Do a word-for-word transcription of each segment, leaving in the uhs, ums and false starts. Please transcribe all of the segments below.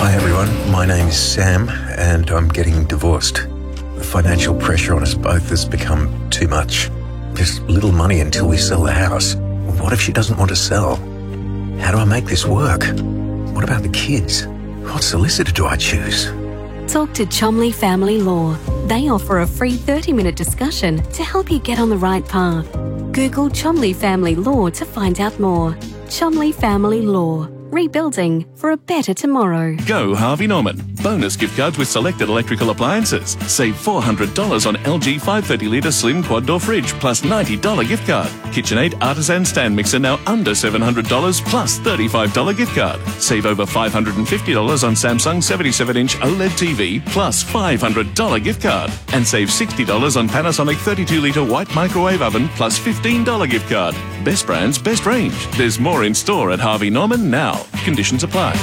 Hi everyone, my name is Sam and I'm getting divorced. The financial pressure on us both has become too much. There's little money until we sell the house. What if she doesn't want to sell? How do I make this work? What about the kids? What solicitor do I choose? Talk to Chomley Family Law. They offer a free thirty minute discussion to help you get on the right path. Google Chomley Family Law to find out more. Chomley Family Law. Rebuilding for a better tomorrow. Go Harvey Norman. Bonus gift cards with selected electrical appliances. Save four hundred dollars on L G five hundred thirty litre slim quad door fridge plus ninety dollars gift card. KitchenAid Artisan stand mixer now under seven hundred dollars plus thirty-five dollars gift card. Save over five hundred fifty dollars on Samsung seventy-seven inch OLED T V plus five hundred dollars gift card. And save sixty dollars on Panasonic thirty-two litre white microwave oven plus fifteen dollars gift card. Best brands, best range. There's more in store at Harvey Norman now. Conditions apply.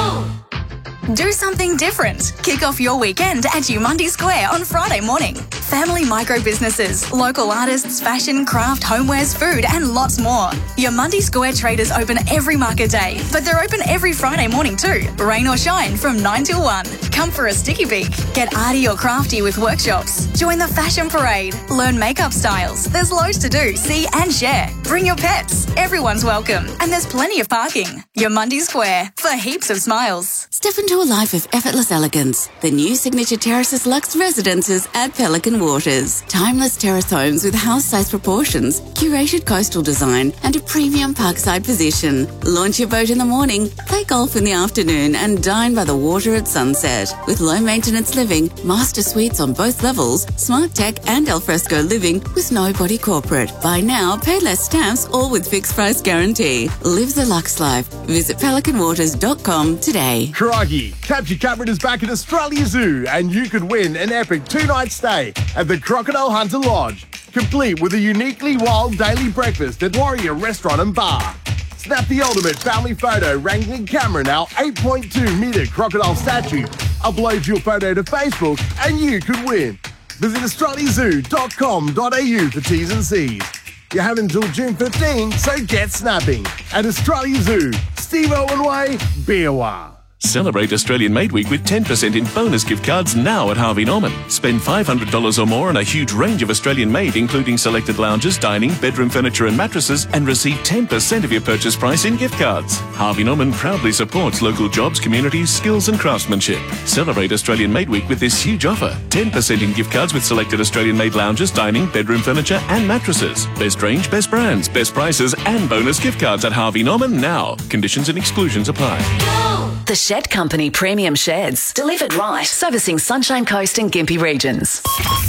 Do something different. Kick off your weekend at Umundi Square on Friday morning. Family micro businesses, local artists, fashion, craft, homewares, food and lots more. Umundi Square traders open every market day, but they're open every Friday morning too, rain or shine from nine till one. Come for a sticky beak. Get arty or crafty with workshops. Join the fashion parade. Learn makeup styles. There's loads to do, see and share. Bring your pets. Everyone's welcome. And there's plenty of parking. Umundi Square for heaps of smiles. Step into a life of effortless elegance. The new Signature Terraces Luxe Residences at Pelican Waters. Timeless terrace homes with house-size proportions, curated coastal design and a premium parkside position. Launch your boat in the morning, play golf in the afternoon and dine by the water at sunset. With low-maintenance living, master suites on both levels, smart tech and alfresco living with no body corporate. Buy now, pay less stamps, all with fixed price guarantee. Live the luxe life. Visit pelican waters dot com today. Crikey! Capture Catbird is back at Australia Zoo and you could win an epic two-night stay at the Crocodile Hunter Lodge, complete with a uniquely wild daily breakfast at Warrior Restaurant and Bar. Snap the ultimate family photo wrangling camera now eight point two metre crocodile statue. Upload your photo to Facebook and you could win. Visit australia zoo dot com dot a u for T's and C's. You have until June fifteenth, so get snapping. At Australia Zoo, Steve Owen Way, Beerwah. Celebrate Australian Made Week with ten percent in bonus gift cards now at Harvey Norman. Spend five hundred dollars or more on a huge range of Australian made, including selected lounges, dining, bedroom furniture and mattresses, and receive ten percent of your purchase price in gift cards. Harvey Norman proudly supports local jobs, communities, skills and craftsmanship. Celebrate Australian Made Week with this huge offer. ten percent in gift cards with selected Australian made lounges, dining, bedroom furniture and mattresses. Best range, best brands, best prices and bonus gift cards at Harvey Norman now. Conditions and exclusions apply. The Shed Company Premium Sheds. Delivered right. Servicing Sunshine Coast and Gympie regions.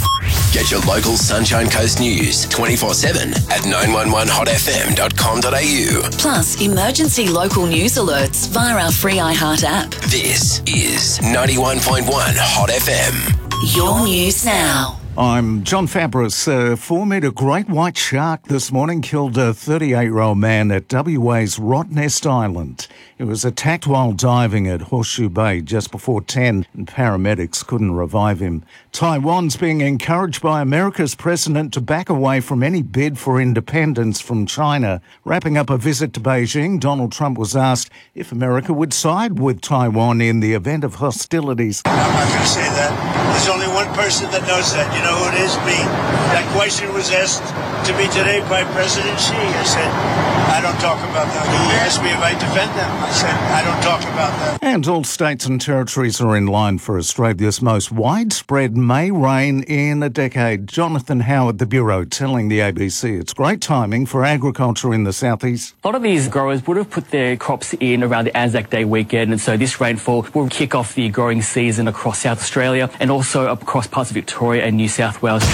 Get your local Sunshine Coast news twenty-four seven at nine one one hot f m dot com dot a u. Plus, emergency local news alerts via our free iHeart app. This is ninety-one point one Hot F M. Your news now. I'm John Fabris. A four-metre great white shark this morning killed a thirty-eight-year-old man at W A's Rottnest Island. He was attacked while diving at Horseshoe Bay just before ten, and paramedics couldn't revive him. Taiwan's being encouraged by America's president to back away from any bid for independence from China. Wrapping up a visit to Beijing, Donald Trump was asked if America would side with Taiwan in the event of hostilities. I'm not going to say that. There's only one person that knows that. You know who it is? Me. That question was asked to me today by President Xi. I said, I don't talk about that. He asked me if I defend them. I said, I don't talk about that. And all states and territories are in line for Australia's most widespread May rain in a decade. Jonathan Howard, the Bureau, telling the A B C it's great timing for agriculture in the southeast. A lot of these growers would have put their crops in around the Anzac Day weekend, and so this rainfall will kick off the growing season across South Australia and also across parts of Victoria and New South Wales.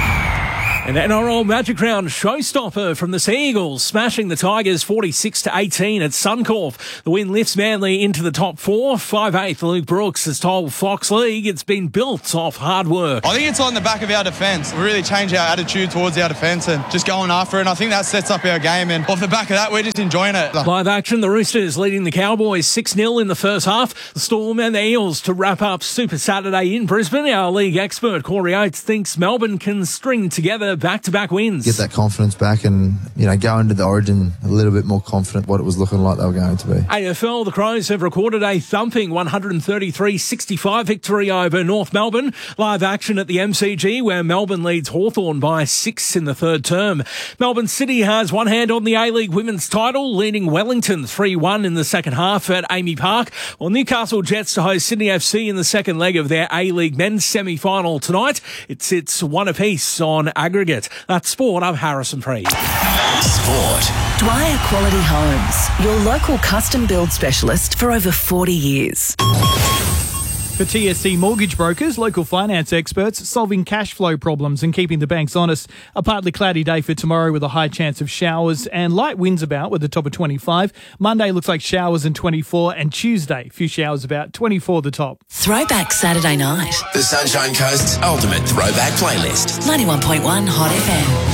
An N R L Magic Round showstopper from the Sea Eagles, smashing the Tigers forty-six to eighteen at Suncorp. The win lifts Manly into the top four. five eighth Luke Brooks has told Fox League it's been built off hard work. I think it's on the back of our defence. We really changed our attitude towards our defence and just going after it. And I think that sets up our game. And off the back of that, we're just enjoying it. Live action, the Roosters leading the Cowboys six nil in the first half. The Storm and the Eels to wrap up Super Saturday in Brisbane. Our league expert, Corey Oates, thinks Melbourne can string together back-to-back wins. Get that confidence back and, you know, go into the Origin a little bit more confident what it was looking like they were going to be. A F L, the Crows have recorded a thumping one thirty-three sixty-five victory over North Melbourne. Live action at the M C G where Melbourne leads Hawthorn by six in the third term. Melbourne City has one hand on the A-League women's title, leading Wellington three one in the second half at Amy Park, while Newcastle Jets to host Sydney F C in the second leg of their A-League men's semi-final tonight. It sits one apiece on aggregate. That's sport. I'm Harrison Freed. Sport. Dwyer Quality Homes, your local custom build specialist for over forty years. For T S C mortgage brokers, local finance experts, solving cash flow problems and keeping the banks honest. A partly cloudy day for tomorrow with a high chance of showers and light winds about with a top of twenty-five. Monday looks like showers and twenty-four, and Tuesday, a few showers about twenty-four the top. Throwback Saturday night. The Sunshine Coast's ultimate throwback playlist. ninety-one point one Hot F M.